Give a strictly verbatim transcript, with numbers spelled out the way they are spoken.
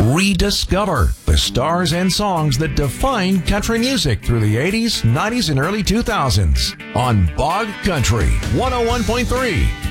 Rediscover the stars and songs that defined country music through the eighties, nineties, and early two thousands on Bog Country one oh one point three.